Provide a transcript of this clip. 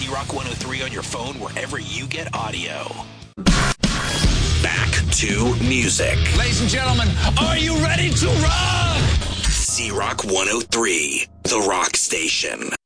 Z-Rock 103 on your phone wherever you get audio. Back to music. Ladies and gentlemen, are you ready to rock? Z-Rock 103, the rock station.